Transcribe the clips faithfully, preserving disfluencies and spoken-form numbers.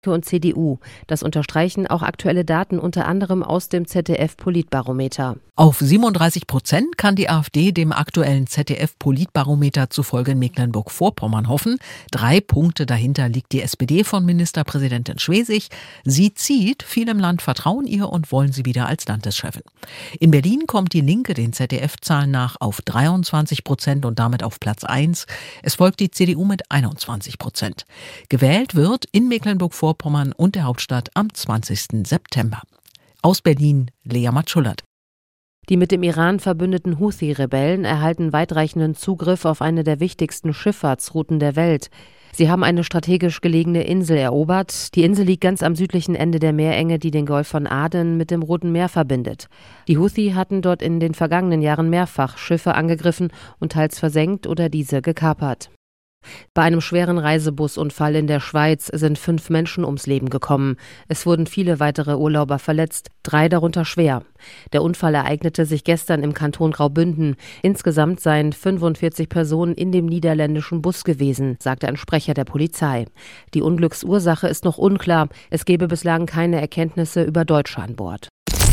und C D U. Das unterstreichen auch aktuelle Daten unter anderem aus dem Z D F-Politbarometer. Auf siebenunddreißig Prozent kann die AfD dem aktuellen Z D F-Politbarometer zufolge in Mecklenburg-Vorpommern hoffen. Drei Punkte dahinter liegt die S P D von Ministerpräsidentin Schwesig. Sie zieht, viele im Land vertrauen ihr und wollen sie wieder als Landeschefin. In Berlin kommt die Linke den Z D F-Zahlen nach auf dreiundzwanzig Prozent und damit auf Platz eins. Es folgt die C D U mit einundzwanzig Prozent. Gewählt wird in Mecklenburg-Vorpommern Vorpommern und der Hauptstadt am zwanzigsten September. Aus Berlin, Lea Matschullert. Die mit dem Iran verbündeten Houthi-Rebellen erhalten weitreichenden Zugriff auf eine der wichtigsten Schifffahrtsrouten der Welt. Sie haben eine strategisch gelegene Insel erobert. Die Insel liegt ganz am südlichen Ende der Meerenge, die den Golf von Aden mit dem Roten Meer verbindet. Die Houthi hatten dort in den vergangenen Jahren mehrfach Schiffe angegriffen und teils versenkt oder diese gekapert. Bei einem schweren Reisebusunfall in der Schweiz sind fünf Menschen ums Leben gekommen. Es wurden viele weitere Urlauber verletzt, drei darunter schwer. Der Unfall ereignete sich gestern im Kanton Graubünden. Insgesamt seien fünfundvierzig Personen in dem niederländischen Bus gewesen, sagte ein Sprecher der Polizei. Die Unglücksursache ist noch unklar. Es gebe bislang keine Erkenntnisse über Deutsche an Bord.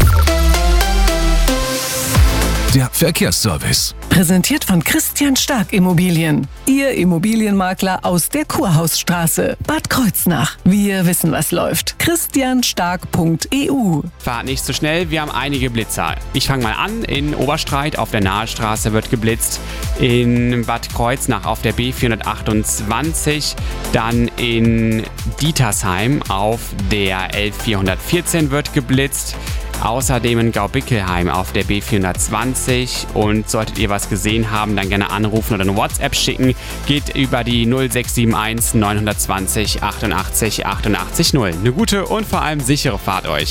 Der Verkehrsservice. Präsentiert von Christian Stark Immobilien. Ihr Immobilienmakler aus der Kurhausstraße, Bad Kreuznach. Wir wissen, was läuft. christian stark punkt e u. Fahrt nicht so schnell, wir haben einige Blitzer. Ich fange mal an. In Oberstreit auf der Nahestraße wird geblitzt. In Bad Kreuznach auf der B vierhundertachtundzwanzig. Dann in Dietersheim auf der L vierhundertvierzehn wird geblitzt. Außerdem in Gaubickelheim auf der B vierhundertzwanzig. Und solltet ihr was gesehen haben, dann gerne anrufen oder eine WhatsApp schicken. Geht über die null sechs sieben eins neun zwei null achtundachtzig achtundachtzig null. Eine gute und vor allem sichere Fahrt euch.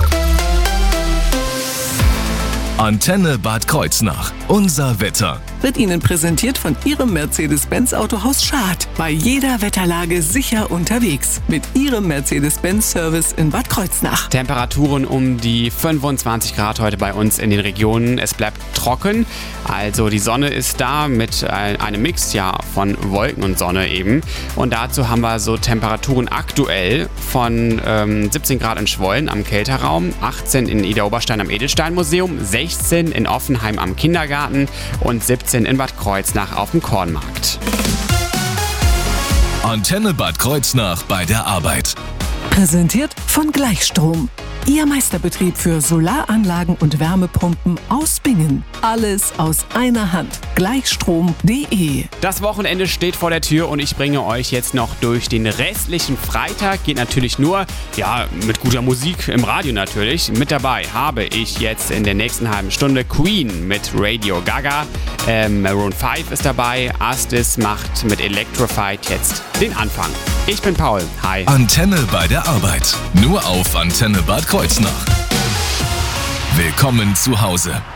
Antenne Bad Kreuznach. Unser Wetter. Wird Ihnen präsentiert von Ihrem Mercedes-Benz-Autohaus Schad. Bei jeder Wetterlage sicher unterwegs. Mit Ihrem Mercedes-Benz-Service in Bad Kreuznach. Temperaturen um die fünfundzwanzig Grad heute bei uns in den Regionen. Es bleibt trocken. Also die Sonne ist da mit einem Mix ja, von Wolken und Sonne eben. Und dazu haben wir so Temperaturen aktuell von ähm, siebzehn Grad in Schwollen am Kälterraum, achtzehn in Idar-Oberstein am Edelsteinmuseum, sechzehn in Offenheim am Kindergarten und siebzehn in Bad Kreuznach auf dem Kornmarkt. Antenne Bad Kreuznach bei der Arbeit. Präsentiert von Gleichstrom. Ihr Meisterbetrieb für Solaranlagen und Wärmepumpen aus Bingen. Alles aus einer Hand. Gleichstrom punkt de. Das Wochenende steht vor der Tür und ich bringe euch jetzt noch durch den restlichen Freitag. Geht natürlich nur, ja, mit guter Musik im Radio natürlich. Mit dabei habe ich jetzt in der nächsten halben Stunde Queen mit Radio Gaga. Ähm, Maroon fünf ist dabei. Astis macht mit Electrified jetzt den Anfang. Ich bin Paul. Hi. Antenne bei der Arbeit. Nur auf Antenne Bad Kreuznach. Willkommen zu Hause.